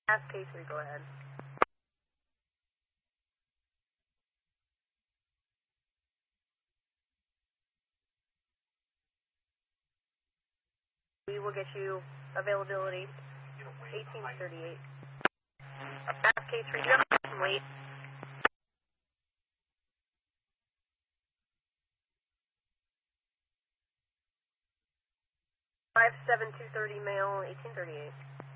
Ask K3, go ahead. We will get you availability 1838. Ask K3, do you have a question wait? 57230 male, 1838.